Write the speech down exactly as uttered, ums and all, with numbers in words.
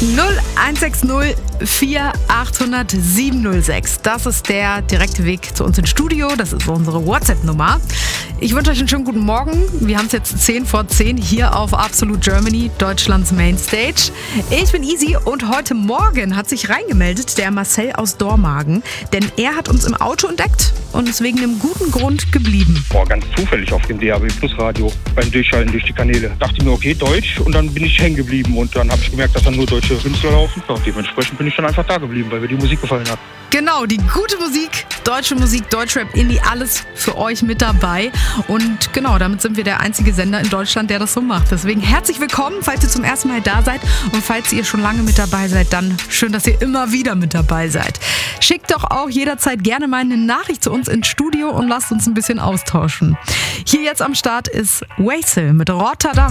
null eins sechs null vier acht null null sieben null sechs. Das ist der direkte Weg zu uns ins Studio. Das ist unsere WhatsApp-Nummer. Ich wünsche euch einen schönen guten Morgen. Wir haben es jetzt zehn vor zehn hier auf Absolute Germany, Deutschlands Mainstage. Ich bin Easy und heute Morgen hat sich reingemeldet der Marcel aus Dormagen. Denn er hat uns im Auto entdeckt und ist wegen einem guten Grund geblieben. Boah, ganz zufällig auf dem D A B Plus Radio beim Durchschalten durch die Kanäle. Dachte mir, okay, Deutsch, und dann bin ich hängen geblieben und dann habe ich gemerkt, dass da nur deutsche Künstler laufen. Ja, dementsprechend bin ich dann einfach da geblieben, weil mir die Musik gefallen hat. Genau, die gute Musik, deutsche Musik, Deutschrap, Indie, alles für euch mit dabei. Und genau, damit sind wir der einzige Sender in Deutschland, der das so macht. Deswegen herzlich willkommen, falls ihr zum ersten Mal da seid. Und falls ihr schon lange mit dabei seid, dann schön, dass ihr immer wieder mit dabei seid. Schickt doch auch jederzeit gerne mal eine Nachricht zu uns ins Studio und lasst uns ein bisschen austauschen. Hier jetzt am Start ist Waisel mit Rotterdam.